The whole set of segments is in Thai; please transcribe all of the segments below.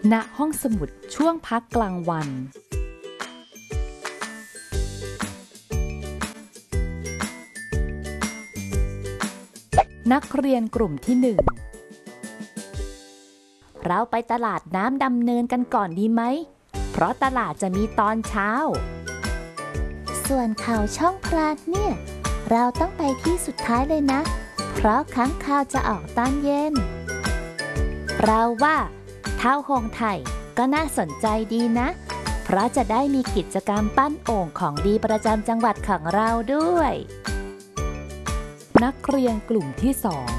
ณห้องสมุดช่วงพักกลางวันนักเรียนกลุ่มที่หนึ่งเราไปตลาดน้ำดำเนินกันก่อนดีไหมเพราะตลาดจะมีตอนเช้าส่วนข่าวช่องพลานเนี่ยเราต้องไปที่สุดท้ายเลยนะเพราะค้างคาวจะออกตอนเย็นเราว่าเท้าโฮงไถ่ก็น่าสนใจดีนะเพราะจะได้มีกิจกรรมปั้นโอ่งของดีประจำจังหวัดของเราด้วยนักเรียนกลุ่มที่สอง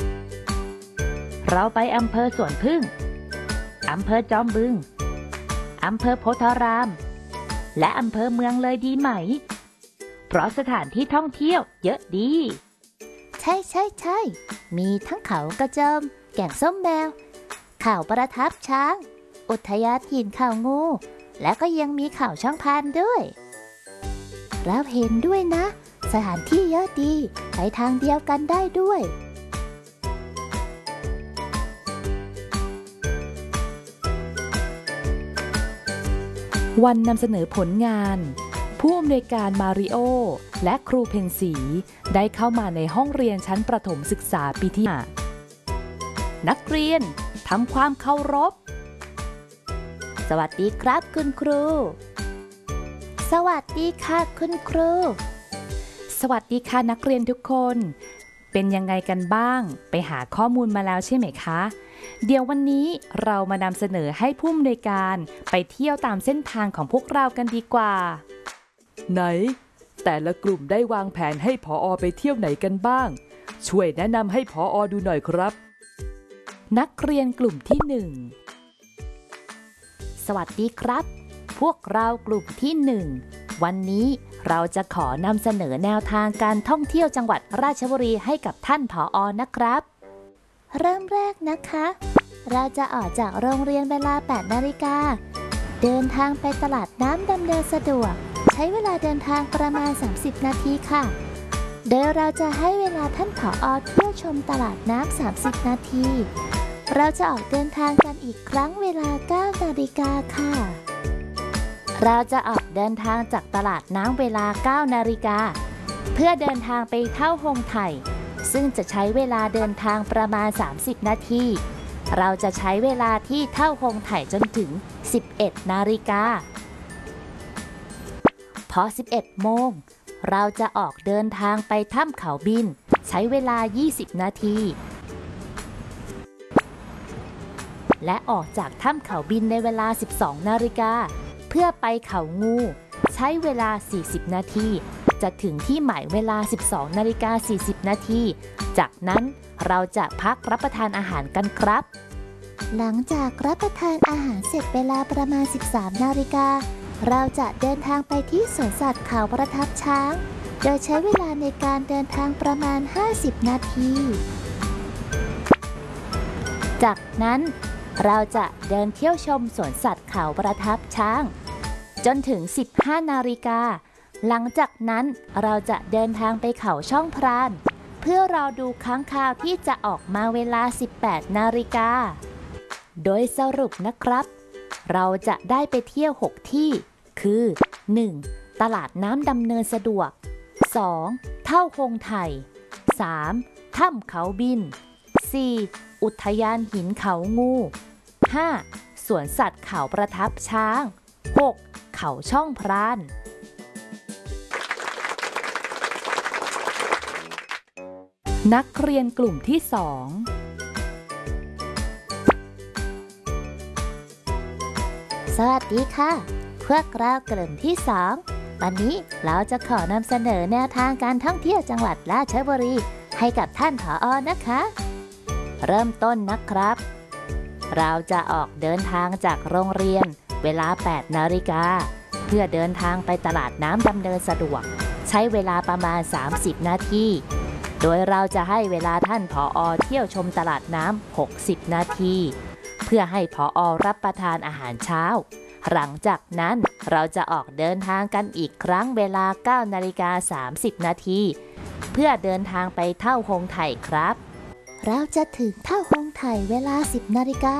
เราไปอำเภอสวนพึ่งอำเภอจอมบึงอำเภอโพธารามและอำเภอเมืองเลยดีไหมเพราะสถานที่ท่องเที่ยวเยอะดีใช่มีทั้งเขากระโจมแก่งส้มแมวเขาประทับช้างอุทยานหินเขางูและก็ยังมีเขาช่องพานด้วยเราเห็นด้วยนะสถานที่เยอะดีไปทางเดียวกันได้ด้วยวันนำเสนอผลงานผู้อำนวยการมาริโอและครูเพนสีได้เข้ามาในห้องเรียนชั้นประถมศึกษาปีที่5นักเรียนทำความเคารพสวัสดีครับคุณครูสวัสดีค่ะคุณครูสวัสดีค่ะนักเรียนทุกคนเป็นยังไงกันบ้างไปหาข้อมูลมาแล้วใช่ไหมคะเดี๋ยววันนี้เรามานำเสนอให้ผู้อำนวยการไปเที่ยวตามเส้นทางของพวกเรากันดีกว่าไหนแต่ละกลุ่มได้วางแผนให้ผอ.ไปเที่ยวไหนกันบ้างช่วยแนะนำให้ผอ.ดูหน่อยครับนักเรียนกลุ่มที่1 สวัสดีครับพวกเรากลุ่มที่1วันนี้เราจะขอนำเสนอแนวทางการท่องเที่ยวจังหวัดราชบุรีให้กับท่านผอ.นะครับเริ่มแรกนะคะเราจะออกจากโรงเรียนเวลา 8 นาฬิกาเดินทางไปตลาดน้ำดำเนินสะดวกใช้เวลาเดินทางประมาณ30 นาทีค่ะโดยเราจะให้เวลาท่านผอ.เที่ยวชมตลาดน้ำ30 นาทีเราจะออกเดินทางกันอีกครั้งเวลา 9 นาฬิกาค่ะเราจะออกเดินทางจากตลาดน้ำเวลา 9 นาฬิกาเพื่อเดินทางไปเท่าโฮงไถ่ซึ่งจะใช้เวลาเดินทางประมาณ30 นาทีเราจะใช้เวลาที่เท่าโฮงไถ่จนถึง11 นาฬิกาพอ11 โมงเราจะออกเดินทางไปถ้ำเขาบินใช้เวลา20 นาทีและออกจากถ้ำเขาบินในเวลา 12 นาฬิกาเพื่อไปเขางูใช้เวลา40 นาทีจะถึงที่หมายเวลา 12 นาฬิกา 40 นาทีจากนั้นเราจะพักรับประทานอาหารกันครับหลังจากรับประทานอาหารเสร็จเวลาประมาณ 13 นาฬิกาเราจะเดินทางไปที่สวนสัตว์เขาประทับช้างโดยใช้เวลาในการเดินทางประมาณ 50 นาทีจากนั้นเราจะเดินเที่ยวชมสวนสัตว์เขาประทับช้างจนถึง 15 นาฬิกาหลังจากนั้นเราจะเดินทางไปเขาช่องพรานเพื่อรอดูค้างคาวที่จะออกมาเวลา 18 นาฬิกาโดยสรุปนะครับเราจะได้ไปเที่ยว 6 ที่คือ 1. ตลาดน้ำดำเนินสะดวก 2. เท่าโฮงไถ่ 3. ถ้ำเขาบิน 4. อุทยานหินเขางู 5. สวนสัตว์เขาประทับช้าง 6. เขาช่องพรานนักเรียนกลุ่มที่2 สวัสดีค่ะพวกเรากลุ่มที่2วันนี้เราจะขอนำเสนอแนวทางการท่องเที่ยวจังหวัดราชบุรีให้กับท่านผอ.นะคะเริ่มต้นนะครับเราจะออกเดินทางจากโรงเรียนเวลา 8 นาฬิกาเพื่อเดินทางไปตลาดน้ำดำเนินสะดวกใช้เวลาประมาณ30 นาทีโดยเราจะให้เวลาท่านผอ.เที่ยวชมตลาดน้ำ60 นาทีเพื่อให้ผอ.รับประทานอาหารเช้าหลังจากนั้นเราจะออกเดินทางกันอีกครั้งเวลา 9 นาฬิกา 30 นาทีเพื่อเดินทางไปเท่าโฮงไถ่ครับเราจะถึงเท่าโฮงไถ่เวลา 10 นาฬิกา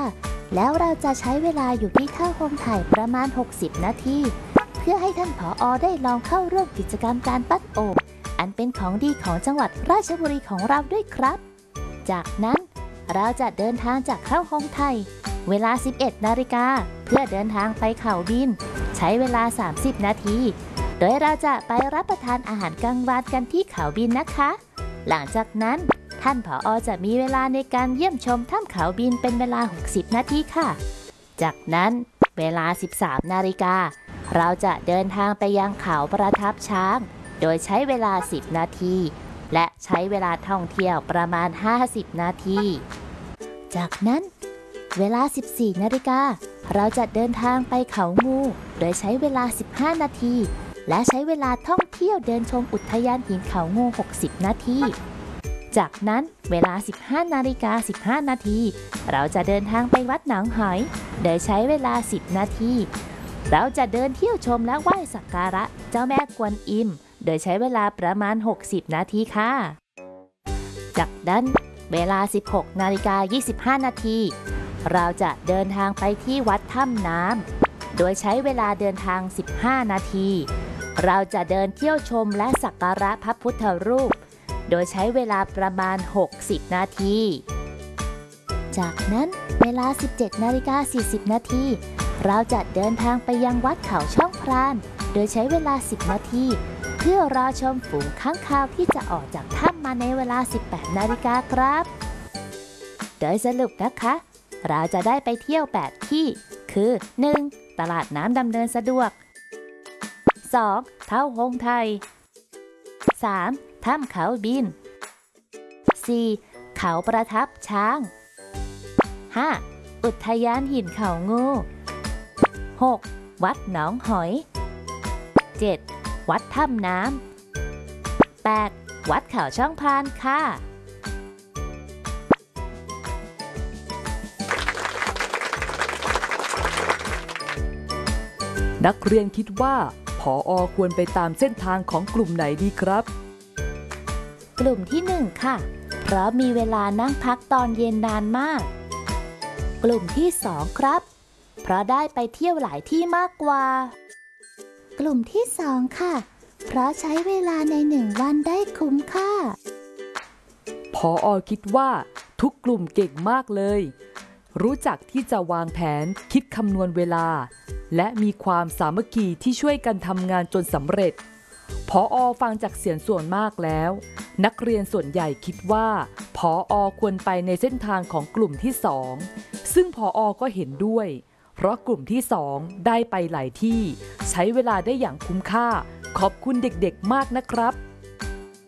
แล้วเราจะใช้เวลาอยู่ที่ท่าโฮมไถ่ประมาณ 60 นาที เพื่อให้ท่านผอ.ได้ลองเข้าร่วมกิจกรรมการปั้นโอ่งอันเป็นของดีของจังหวัดราชบุรีของเราด้วยครับ จากนั้นเราจะเดินทางจากเข้าโฮมไทยเวลา 11 นาฬิกาเพื่อเดินทางไปเขาบินใช้เวลา 30 นาที โดยเราจะไปรับประทานอาหารกลางวันกันที่เขาบินนะคะ หลังจากนั้นท่านผอ.จะมีเวลาในการเยี่ยมชมถ้ำเขาบินเป็นเวลา 60 นาทีค่ะ จากนั้นเวลา 13 นาฬิกาเราจะเดินทางไปยังเขาประทับช้างโดยใช้เวลา 10 นาทีและใช้เวลาท่องเที่ยวประมาณ 50 นาที จากนั้นเวลา 14 นาฬิกาเราจะเดินทางไปเขางูโดยใช้เวลา 15 นาทีและใช้เวลาท่องเที่ยวเดินชมอุทยานหินเขางู 60 นาที จากนั้นเวลา 15 นาฬิกา 15 นาทีเราจะเดินทางไปวัดหนองหอยโดยใช้เวลา 10 นาทีเราจะเดินเที่ยวชมและไหว้สักการะเจ้าแม่กวนอิมโดยใช้เวลาประมาณ 60 นาทีค่ะ จากนั้นเวลา 16 นาฬิกา 25 นาทีเราจะเดินทางไปที่วัดถ้ำน้ำโดยใช้เวลาเดินทาง 15 นาทีเราจะเดินเที่ยวชมและสักการะพระพุทธรูปโดยใช้เวลาประมาณ 60 นาที จากนั้นเวลา 17 นาฬิกา 40 นาทีเราจะเดินทางไปยังวัดเขาช่องพรานโดยใช้เวลา 10 นาทีเพื่อรอชมฝูงค้างคาวที่จะออกจากถ้ำมาในเวลา 18 นาฬิกาครับ โดยสรุปนะคะเราจะได้ไปเที่ยว 8 ที่คือ 1. ตลาดน้ำดำเนินสะดวก 2. เท่าโฮมไทย 3. ถ้ำเขาบิน 4. เขาประทับช้าง 5. อุทยานหินเขางู 6. วัดหนองหอย 7. วัดถ้ำน้ำ 8. วัดเขาช่องพานค่ะนักเรียนคิดว่าผอ.ควรไปตามเส้นทางของกลุ่มไหนดีครับกลุ่มที่ 1 ค่ะ เพราะมีเวลานั่งพักตอนเย็นนานมาก กลุ่มที่ 2 ครับ เพราะได้ไปเที่ยวหลายที่มากกว่า กลุ่มที่ 2 ค่ะ เพราะใช้เวลาใน 1 วันได้คุ้มค่าผอ.คิดว่าทุกกลุ่มเก่งมากเลย รู้จักที่จะวางแผนคิดคำนวณเวลา และมีความสามัคคีที่ช่วยกันทำงานจนสำเร็จผอ.ฟังจากเสียงส่วนมากแล้วนักเรียนส่วนใหญ่คิดว่าผอ.ควรไปในเส้นทางของกลุ่มที่ 2ซึ่งผอ.ก็เห็นด้วยเพราะกลุ่มที่ 2ได้ไปหลายที่ใช้เวลาได้อย่างคุ้มค่าขอบคุณเด็กๆมากนะครับ